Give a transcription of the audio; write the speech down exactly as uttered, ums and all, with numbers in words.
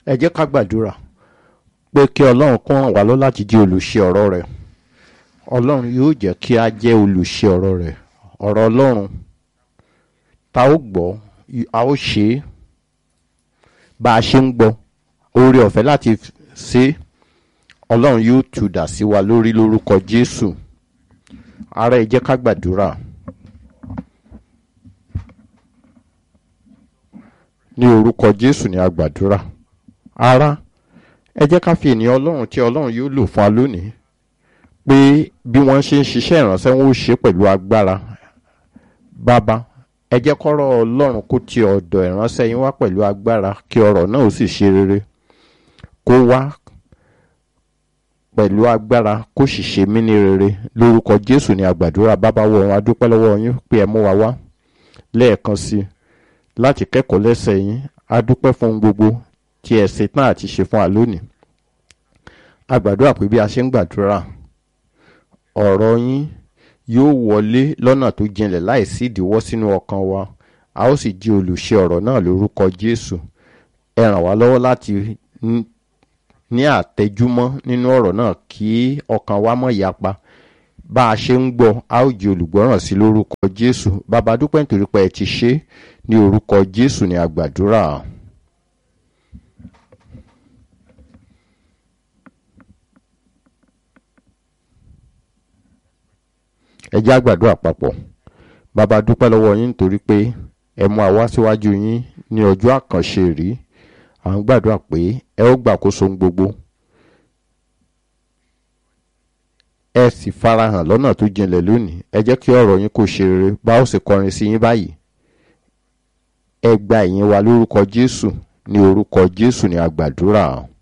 ẹ jẹ́ ká gbàdúrà pé kí ọlọ́run kó ràn wá lọ́wọ́ láti jẹ́ olùṣe ọ̀rọ̀ rẹ̀. Ọlọ́run yóò jẹ́ kí a jẹ́ olùṣe ọ̀rọ̀ rẹ̀. Ọ̀rọ̀ ọlọ́run ta ó gbọ́ a ó ṣe é bá a ṣe ń gbọ́ oore ọ̀fẹ́ láti ṣe é ọlọ́run yóò tú dà sí wa lórí lórúkọ Jésù. Ará ẹ jẹ́ ká gbàdúrà. Ní orúkọ Jésù ni a gbàdúrà. Ará ẹ jẹ́ ká fi ènìyàn ọlọ́run tí ọlọ́run yóò lò fún wa lónìí pé bí wọ́n ṣe ń ṣiṣẹ́ ìránṣẹ́ wọn ó ṣe pẹ̀lú agbára. Bàbá ẹ jẹ́ kọ́rọ̀ ọlọ́run kó ti ọ̀dọ̀ ìránṣẹ́ yín wá pẹ̀lú agbára kí ọ̀rọ̀ náà ó sì ṣe rere kó wá pẹ̀lú agbára kó sì ṣe mí ní rere lórúkọ Jésù ni a gbàdúrà. Bàbá wọ wọn a dúpẹ́ lọ́wọ́ yín pé ẹ mú wa wá lẹ́ẹ̀kan sí láti kẹ́kọ̀ọ́ lẹ́sẹ̀ yín. A dúpẹ́ fún ohun gbogbo tí ẹ ṣe tán àti ṣe fún wa lónìí. A gbàdúrà pé bí a ṣe ń gbàdúrà ọ̀rọ̀ yín yóò wọlé lọ́nà tó jinlẹ̀ láìsí ìdíwọ́ sínú ọkàn wa. A ó sì di olùṣe ọ̀rọ̀ náà lórúkọ Jésù. Ẹ ràn wá lọ́wọ́ láti ní àtẹjúmọ́ nínú ọ̀rọ̀ náà kí ọkàn wa mọ̀ yapa. Bá a ṣe ń gbọ́ a ó di olùgbọ́ràn sí lórúkọ Jésù. Bàbá dúpẹ́ nítorí pé ẹ ti ṣe ní orúkọ Jésù ni a gbàdúrà. Ẹ jẹ́ á gbàdúrà papọ̀. Bàbá dúpẹ́ lọ́wọ́ yín nítorí pé ẹ mú àwa síwájú yín ní ọjọ́ àkànṣe rí. À ń gbàdúrà pé ẹ ó gbàkóso ohun gbogbo. Ẹ sì farahàn lọ́nà tó jinlẹ̀ lónìí. Ẹ jẹ́ kí ọ̀rọ̀ yín kó ṣe rere. Bá ó sì kọrin sí yín báyìí. Ẹ gba ìyìn wa lórúkọ Jésù. Ní orúkọ Jésù ni a gbàdúrà.